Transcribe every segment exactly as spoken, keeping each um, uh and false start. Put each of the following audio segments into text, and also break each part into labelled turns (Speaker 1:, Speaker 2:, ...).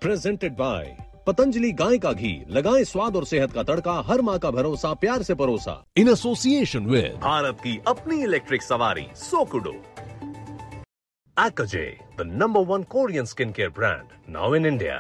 Speaker 1: Presented by Patanjali गाय का घी, लगाएं स्वाद और सेहत का तड़का, हर माँ का भरोसा, प्यार से परोसा। इन एसोसिएशन विद भारत की अपनी इलेक्ट्रिक सवारी सोकुडो। Akaje, the number one Korean skincare brand, now in India.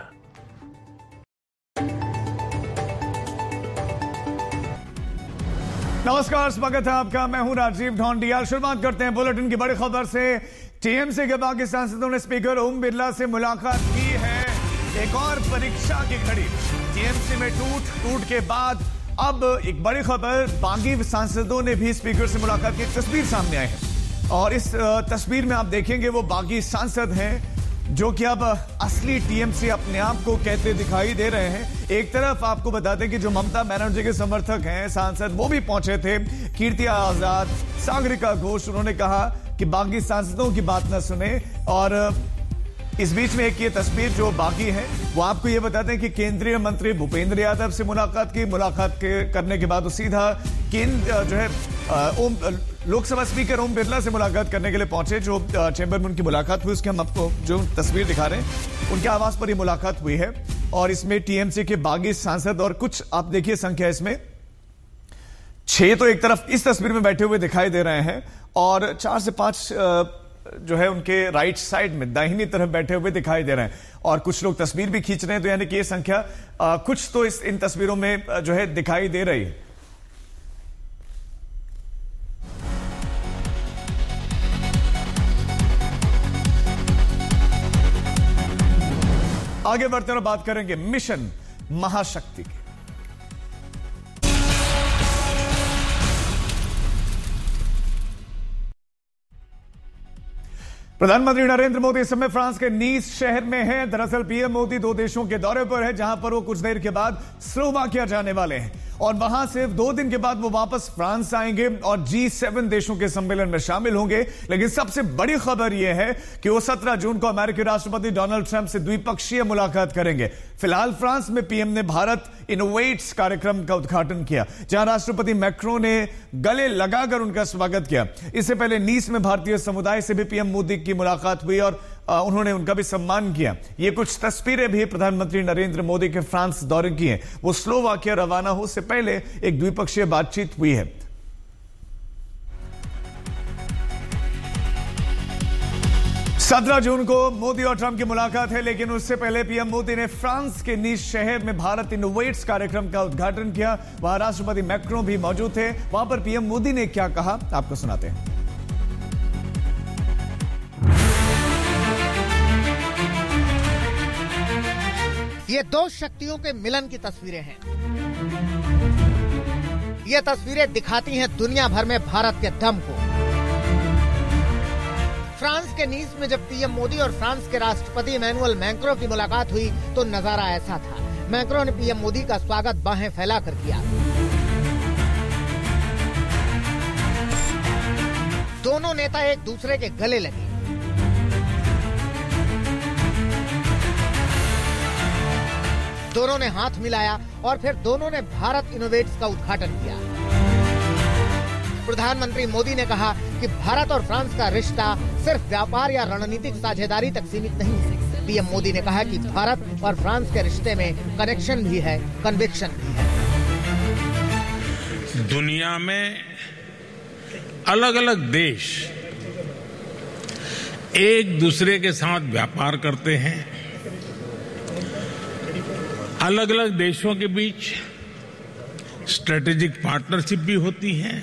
Speaker 2: नमस्कार, स्वागत है आपका। मैं हूं राजीव ढोंडिया। शुरुआत करते हैं बुलेटिन की बड़ी खबर से। टीएमसी के बाकी सांसदों ने स्पीकर ओम बिरला से मुलाकात की है। एक और परीक्षा की घड़ी टीएमसी में टूट टूट के बाद अब एक बड़ी खबर, बागी सांसदों ने भी स्पीकर से मुलाकात की। एक तस्वीर सामने आई है और इस तस्वीर में आप देखेंगे वो बागी सांसद हैं जो कि अब असली टीएमसी अपने आप को कहते दिखाई दे रहे हैं। एक तरफ आपको बता दें कि जो ममता बनर्जी के समर्थक हैं सांसद, वो भी पहुंचे थे। कीर्ति आजाद, सागरिका घोष, उन्होंने कहा कि बागी सांसदों की बात न सुने। और इस बीच में एक ये तस्वीर जो बाकी है वो आपको ये बताते हैं कि केंद्रीय मंत्री भूपेंद्र यादव से मुलाकात की। मुलाकात के करने के बाद वो सीधा केंद्र जो है ओम लोकसभा स्पीकर ओम बिरला से मुलाकात करने के लिए पहुंचे। जो चैंबर में उनकी मुलाकात हुई उसके हम आपको जो तस्वीर दिखा रहे हैं, उनके आवास पर ये मुलाकात हुई है। और इसमें टीएमसी के बागी सांसद और कुछ आप देखिए संख्या, इसमें छह तो एक तरफ इस तस्वीर में बैठे हुए दिखाई दे रहे हैं और चार से पांच जो है उनके राइट साइड में दाहिनी तरफ बैठे हुए दिखाई दे रहे हैं और कुछ लोग तस्वीर भी खींच रहे हैं। तो यानी कि ये संख्या आ, कुछ तो इस इन तस्वीरों में जो है दिखाई दे रही है। आगे बढ़ते हैं और बात करेंगे मिशन महाशक्ति की। प्रधानमंत्री नरेंद्र मोदी इस समय फ्रांस के नीस शहर में हैं। दरअसल पीएम मोदी दो देशों के दौरे पर है, जहां पर वो कुछ देर के बाद स्लोवाकिया जाने वाले हैं और वहां से दो दिन के बाद वो वापस फ्रांस आएंगे और जी सेवन देशों के सम्मेलन में शामिल होंगे। लेकिन सबसे बड़ी खबर यह है कि वो सत्रह जून को अमेरिकी राष्ट्रपति डोनाल्ड ट्रंप से द्विपक्षीय मुलाकात करेंगे। फिलहाल फ्रांस में पीएम ने भारत इनोवेट्स कार्यक्रम का उद्घाटन किया, जहां राष्ट्रपति मैक्रो ने गले लगाकर उनका स्वागत किया। इससे पहले नीस में भारतीय समुदाय से भी पीएम मोदी की मुलाकात हुई और उन्होंने उनका भी सम्मान किया। ये कुछ तस्वीरें भी प्रधानमंत्री नरेंद्र मोदी के फ्रांस दौरे की हैं। वो स्लोवाकिया रवाना हो से पहले एक द्विपक्षीय बातचीत हुई है। सत्रह जून को मोदी और ट्रंप की मुलाकात है, लेकिन उससे पहले पीएम मोदी ने फ्रांस के नीस शहर में भारत इनोवेट्स कार्यक्रम का उद्घाटन किया। वहां राष्ट्रपति मैक्रो भी मौजूद थे। वहां पर पीएम मोदी ने क्या कहा, आपको सुनाते हैं।
Speaker 3: ये दो शक्तियों के मिलन की तस्वीरें हैं। ये तस्वीरें दिखाती हैं दुनिया भर में भारत के दम को। फ्रांस के नीस में जब पीएम मोदी और फ्रांस के राष्ट्रपति इमैनुअल मैक्रों की मुलाकात हुई तो नजारा ऐसा था। मैक्रों ने पीएम मोदी का स्वागत बाहें फैलाकर किया। दोनों नेता एक दूसरे के गले लगे। दोनों ने हाथ मिलाया और फिर दोनों ने भारत इनोवेट्स का उद्घाटन किया। प्रधानमंत्री मोदी ने कहा कि भारत और फ्रांस का रिश्ता सिर्फ व्यापार या रणनीतिक साझेदारी तक सीमित नहीं है। पीएम मोदी ने कहा कि भारत और फ्रांस के रिश्ते में कनेक्शन भी है, कन्विक्शन भी है।
Speaker 4: दुनिया में अलग अलग देश एक दूसरे के साथ व्यापार करते हैं। अलग अलग देशों के बीच स्ट्रेटेजिक पार्टनरशिप भी होती है,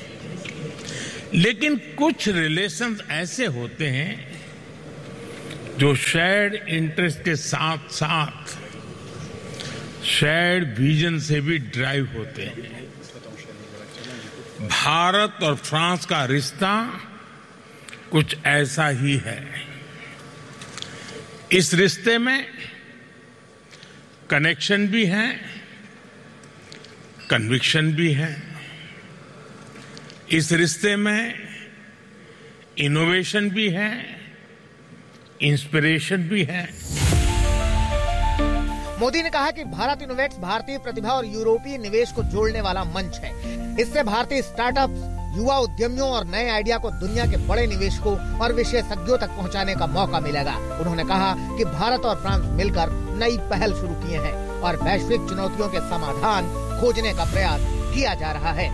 Speaker 4: लेकिन कुछ रिलेशंस ऐसे होते हैं जो शेयर्ड इंटरेस्ट के साथ साथ शेयर्ड विजन से भी ड्राइव होते हैं। भारत और फ्रांस का रिश्ता कुछ ऐसा ही है। इस रिश्ते में कनेक्शन भी है, कन्विक्शन भी है। इस रिश्ते में इनोवेशन भी है, इंस्पिरेशन भी है।
Speaker 3: मोदी ने कहा कि भारत इनोवेट्स भारतीय प्रतिभा और यूरोपीय निवेश को जोड़ने वाला मंच है। इससे भारतीय स्टार्टअप्स, युवा उद्यमियों और नए आइडिया को दुनिया के बड़े निवेशकों और विशेषज्ञों तक पहुंचाने का मौका मिलेगा। उन्होंने कहा कि भारत और फ्रांस मिलकर नई पहल शुरू किए हैं और वैश्विक चुनौतियों के समाधान खोजने का प्रयास किया जा रहा है।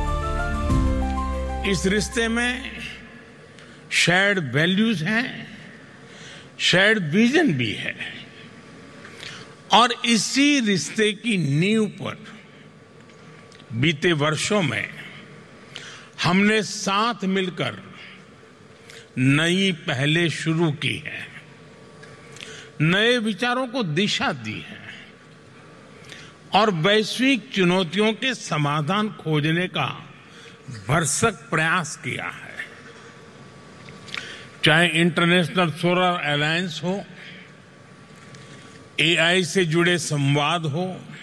Speaker 4: इस रिश्ते में शेयर्ड वैल्यूज हैं, शेयर्ड विजन भी है और इसी रिश्ते की नींव पर बीते वर्षों में हमने साथ मिलकर नई पहलें शुरू की हैं, नए विचारों को दिशा दी है और वैश्विक चुनौतियों के समाधान खोजने का भरसक प्रयास किया है। चाहे इंटरनेशनल सोलर अलायंस हो, एआई से जुड़े संवाद हो,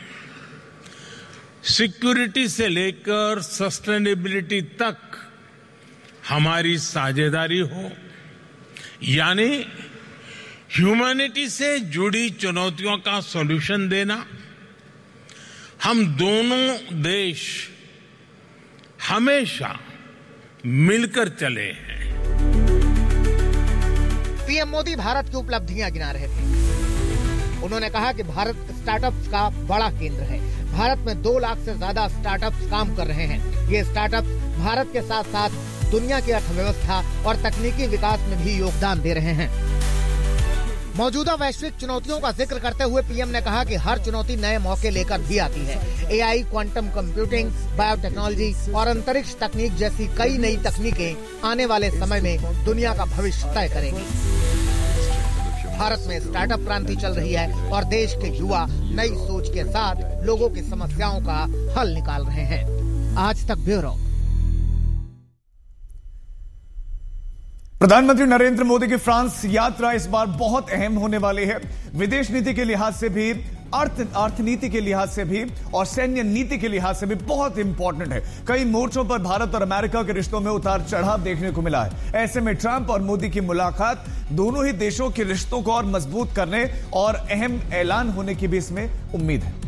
Speaker 4: सिक्योरिटी से लेकर सस्टेनेबिलिटी तक हमारी साझेदारी हो, यानी ह्यूमैनिटी से जुड़ी चुनौतियों का सॉल्यूशन देना, हम दोनों देश हमेशा मिलकर चले हैं।
Speaker 3: पीएम मोदी भारत की उपलब्धियां गिना रहे थे। उन्होंने कहा कि भारत स्टार्टअप्स का बड़ा केंद्र है। भारत में दो लाख से ज्यादा स्टार्टअप्स काम कर रहे हैं। ये स्टार्टअप्स भारत के साथ साथ दुनिया की अर्थव्यवस्था और तकनीकी विकास में भी योगदान दे रहे हैं। मौजूदा वैश्विक चुनौतियों का जिक्र करते हुए पीएम ने कहा कि हर चुनौती नए मौके लेकर भी आती है। एआई, क्वांटम कंप्यूटिंग, बायोटेक्नोलॉजी और अंतरिक्ष तकनीक जैसी कई नई तकनीकें आने वाले समय में दुनिया का भविष्य तय करेंगी। भारत में स्टार्टअप क्रांति चल रही है और देश के युवा नई सोच के साथ लोगों की समस्याओं का हल निकाल रहे हैं। आज तक ब्यूरो।
Speaker 2: प्रधानमंत्री नरेंद्र मोदी की फ्रांस यात्रा इस बार बहुत अहम होने वाली है। विदेश नीति के लिहाज से भी, अर्थ अर्थनीति के लिहाज से भी और सैन्य नीति के लिहाज से भी बहुत इंपॉर्टेंट है। कई मोर्चों पर भारत और अमेरिका के रिश्तों में उतार चढ़ाव देखने को मिला है। ऐसे में ट्रंप और मोदी की मुलाकात दोनों ही देशों के रिश्तों को और मजबूत करने और अहम ऐलान होने की भी इसमें उम्मीद है।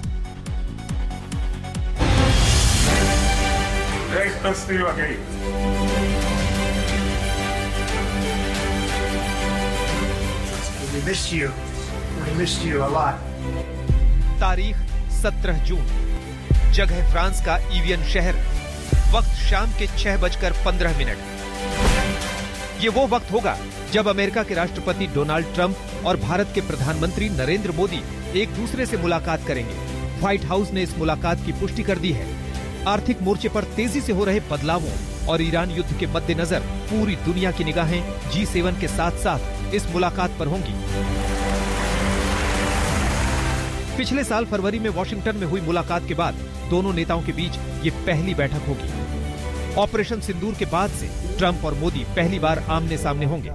Speaker 5: We missed you. We missed you a lot.
Speaker 6: तारीख सत्रह जून, जगह फ्रांस का इवियन शहर, वक्त शाम के छह बजकर पंद्रह मिनट। ये वो वक्त होगा जब अमेरिका के राष्ट्रपति डोनाल्ड ट्रंप और भारत के प्रधानमंत्री नरेंद्र मोदी एक दूसरे से मुलाकात करेंगे। व्हाइट हाउस ने इस मुलाकात की पुष्टि कर दी है। आर्थिक मोर्चे पर तेजी से हो रहे बदलावों और ईरान युद्ध के मद्देनजर पूरी दुनिया की निगाहें जी सेवन के साथ साथ इस मुलाकात पर होंगी। पिछले साल फरवरी में वॉशिंगटन में हुई मुलाकात के बाद दोनों नेताओं के बीच ये पहली बैठक होगी। ऑपरेशन सिंदूर के बाद से ट्रंप और मोदी पहली बार आमने सामने होंगे।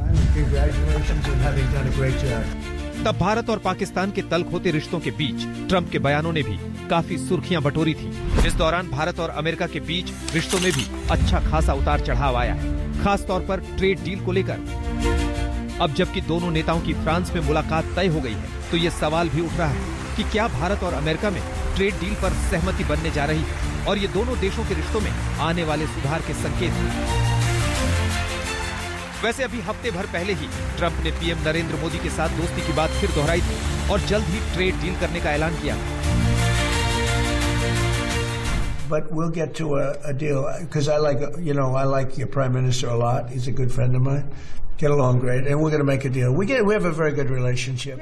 Speaker 6: तब भारत और पाकिस्तान के तल्ख होते रिश्तों के बीच ट्रंप के बयानों ने भी काफी सुर्खियां बटोरी थी। इस दौरान भारत और अमेरिका के बीच रिश्तों में भी अच्छा खासा उतार चढ़ाव आया है, खास तौर पर ट्रेड डील को लेकर। अब जबकि दोनों नेताओं की फ्रांस में मुलाकात तय हो गई है, तो ये सवाल भी उठ रहा है कि क्या भारत और अमेरिका में ट्रेड डील पर सहमति बनने जा रही है और ये दोनों देशों के रिश्तों में आने वाले सुधार के संकेत हैं। वैसे अभी हफ्ते भर पहले ही ट्रंप ने पीएम नरेंद्र मोदी के साथ दोस्ती की बात फिर दोहराई थी और जल्द ही ट्रेड डील करने का ऐलान किया।
Speaker 5: But we'll get to a, a deal because I like, you know, I like your prime minister a lot. He's a good friend of mine. Get along great, and we're going to make a deal. We get, we have a very good relationship.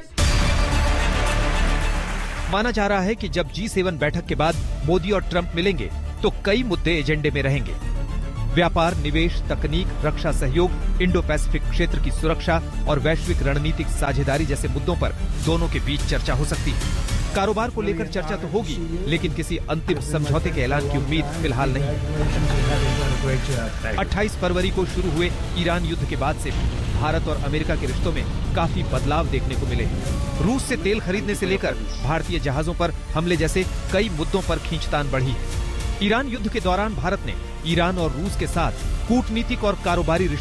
Speaker 6: माना जा रहा है कि जब जी seven बैठक के बाद मोदी और ट्रंप मिलेंगे तो कई मुद्दे एजेंडे में रहेंगे। व्यापार, निवेश, तकनीक, रक्षा सहयोग, इंडो पैसिफिक क्षेत्र की सुरक्षा और वैश्विक रणनीतिक साझेदारी जैसे मुद्दों पर दोनों के बीच चर्चा हो सकती है। कारोबार को लेकर चर्चा तो होगी, लेकिन किसी अंतिम समझौते के ऐलान की उम्मीद फिलहाल नहीं है। अट्ठाईस फरवरी को शुरू हुए ईरान युद्ध के बाद से भी भारत और अमेरिका के रिश्तों में काफी बदलाव देखने को मिले हैं। रूस से तेल खरीदने से लेकर भारतीय जहाजों पर हमले जैसे कई मुद्दों पर खींचतान बढ़ी है। ईरान युद्ध के दौरान भारत ने ईरान और रूस के साथ कूटनीतिक और कारोबारी